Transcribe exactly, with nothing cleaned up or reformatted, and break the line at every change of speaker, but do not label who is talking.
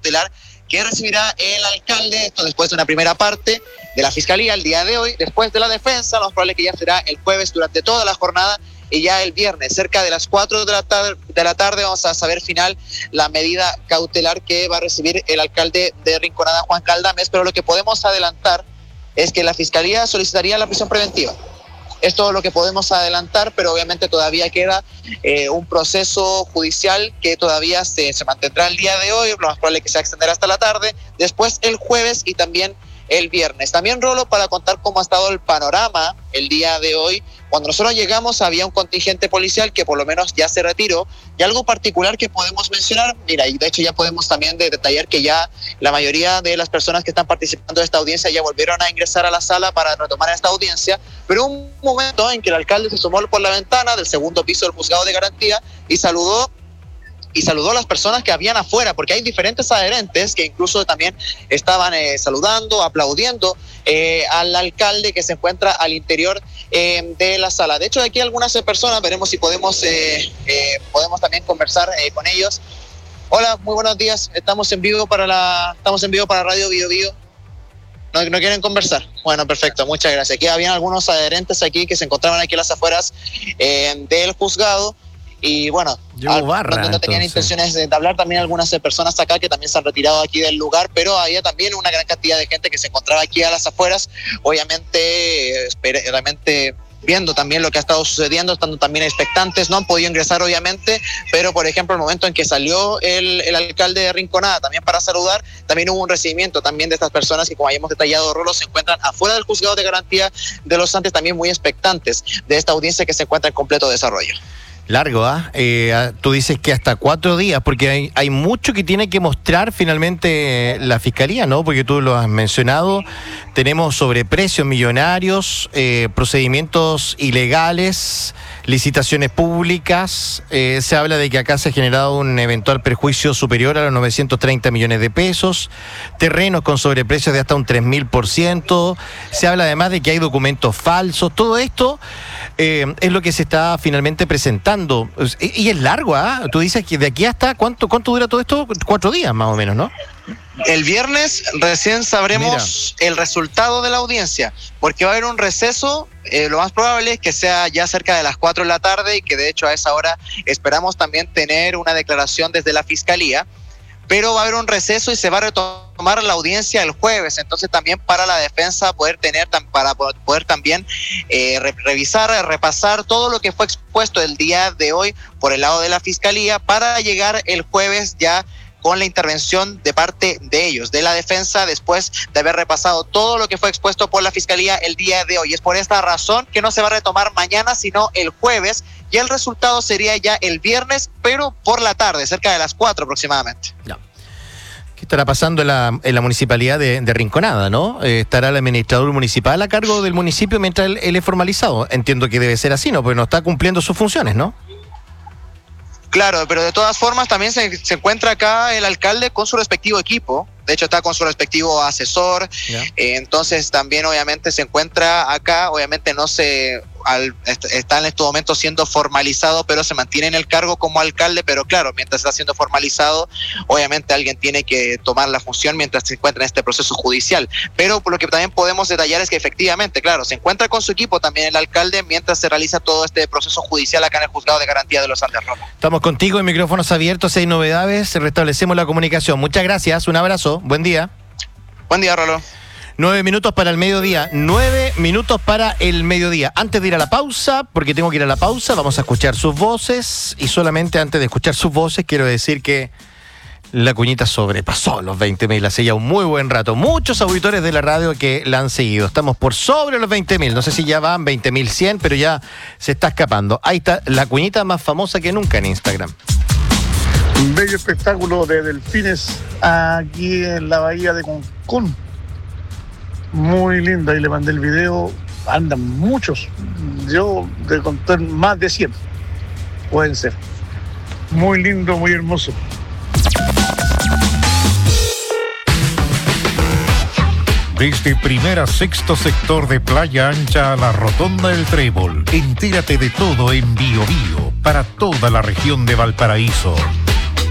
cautelar que recibirá el alcalde, esto después de una primera parte de la Fiscalía el día de hoy, después de la defensa, lo más probable que ya será el jueves durante toda la jornada, y ya el viernes, cerca de las cuatro de la tarde, de la tarde vamos a saber final la medida cautelar que va a recibir el alcalde de Rinconada, Juan Caldames, pero lo que podemos adelantar es que la Fiscalía solicitaría la prisión preventiva. Es todo lo que podemos adelantar, pero obviamente todavía queda eh, un proceso judicial que todavía se, se mantendrá el día de hoy, lo más probable es que se extenderá hasta la tarde, después el jueves y también el viernes. También, Rolo, para contar cómo ha estado el panorama el día de hoy, cuando nosotros llegamos había un contingente policial que por lo menos ya se retiró, y algo particular que podemos mencionar, mira, y de hecho ya podemos también de detallar que ya la mayoría de las personas que están participando de esta audiencia ya volvieron a ingresar a la sala para retomar esta audiencia, pero un momento en que el alcalde se asomó por la ventana del segundo piso del juzgado de garantía y saludó y saludó a las personas que habían afuera, porque hay diferentes adherentes que incluso también estaban eh, saludando, aplaudiendo eh, al alcalde que se encuentra al interior eh, de la sala. De hecho, aquí algunas personas, veremos si podemos, eh, eh, podemos también conversar eh, con ellos. Hola, muy buenos días, estamos en vivo para la, estamos en vivo para Radio Bio Bio. ¿No, ¿No quieren conversar? Bueno, perfecto, muchas gracias. Aquí habían algunos adherentes aquí que se encontraban aquí a las afueras eh, del juzgado. Y bueno, al, barra, no tenían entonces. intenciones de hablar, también algunas personas acá que también se han retirado aquí del lugar, pero había también una gran cantidad de gente que se encontraba aquí a las afueras, obviamente, realmente viendo también lo que ha estado sucediendo, estando también expectantes, no han podido ingresar obviamente, pero por ejemplo el momento en que salió el, el alcalde de Rinconada también para saludar, también hubo un recibimiento también de estas personas que, como hayamos detallado, Rolo, se encuentran afuera del juzgado de garantía de Los Andes, también muy expectantes de esta audiencia que se encuentra en completo desarrollo.
Largo, ¿ah? ¿eh? Tú dices que hasta cuatro días, porque hay, hay mucho que tiene que mostrar finalmente la Fiscalía, ¿no? Porque tú lo has mencionado, tenemos sobreprecios millonarios, eh, procedimientos ilegales, licitaciones públicas, eh, se habla de que acá se ha generado un eventual perjuicio superior a los novecientos treinta millones de pesos, terrenos con sobreprecios de hasta un tres mil por ciento, se habla además de que hay documentos falsos, todo esto eh, es lo que se está finalmente presentando. Y es largo, ¿ah? ¿eh? Tú dices que de aquí hasta, ¿cuánto, cuánto dura todo esto? Cuatro días más o menos, ¿no?
El viernes recién sabremos Mira. el resultado de la audiencia, porque va a haber un receso, eh, lo más probable es que sea ya cerca de las cuatro de la tarde y que de hecho a esa hora esperamos también tener una declaración desde la Fiscalía, pero va a haber un receso y se va a retomar la audiencia el jueves, entonces también para la defensa poder tener, para poder también eh, re- revisar, repasar todo lo que fue expuesto el día de hoy por el lado de la Fiscalía para llegar el jueves ya con la intervención de parte de ellos, de la defensa, después de haber repasado todo lo que fue expuesto por la Fiscalía el día de hoy. Es por esta razón que no se va a retomar mañana, sino el jueves, y el resultado sería ya el viernes, pero por la tarde, cerca de las cuatro aproximadamente.
No. ¿Qué estará pasando en la, en la municipalidad de, de Rinconada, no? Eh, ¿Estará el administrador municipal a cargo del municipio mientras él, él es formalizado? Entiendo que debe ser así, ¿no? Porque no está cumpliendo sus funciones, ¿no?
Claro, pero de todas formas también se, se encuentra acá el alcalde con su respectivo equipo. De hecho está con su respectivo asesor, yeah. eh, entonces también obviamente se encuentra acá, obviamente no se al, está en este momento siendo formalizado, pero se mantiene en el cargo como alcalde, pero claro, mientras está siendo formalizado, obviamente alguien tiene que tomar la función mientras se encuentra en este proceso judicial, pero por lo que también podemos detallar es que efectivamente, claro, se encuentra con su equipo también el alcalde mientras se realiza todo este proceso judicial acá en el juzgado de garantía de Los Andes, Roma.
Estamos contigo en micrófonos abiertos, hay novedades, restablecemos la comunicación. Muchas gracias, un abrazo. Buen día.
Buen día, Rolo.
Nueve minutos para el mediodía. Nueve minutos para el mediodía. Antes de ir a la pausa, porque tengo que ir a la pausa, vamos a escuchar sus voces. Y solamente antes de escuchar sus voces, quiero decir que la cuñita sobrepasó los veinte mil hace ya un muy buen rato. Muchos auditores de la radio que la han seguido. Estamos por sobre los veinte mil. No sé si ya van veinte mil cien, pero ya se está escapando. Ahí está la cuñita más famosa que nunca en Instagram.
Un bello espectáculo de delfines aquí en la bahía de Concón. Muy lindo, ahí le mandé el video. Andan muchos. Yo de contar más de cien. Pueden ser. Muy lindo, muy hermoso.
Desde Primera Sexto Sector de Playa Ancha a la Rotonda del Trébol. Entérate de todo en Bio Bio para toda la región de Valparaíso.